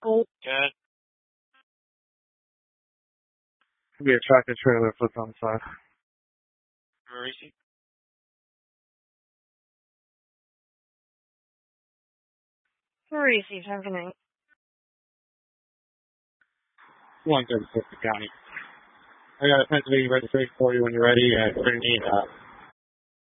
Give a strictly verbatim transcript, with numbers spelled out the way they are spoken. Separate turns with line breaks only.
Good.
Be a tractor trailer flipped on the side.
Where is he?
Where is he? Happening.
one thirty-six County. I got a Pennsylvania registration for you when you're ready, and it's going to need uh,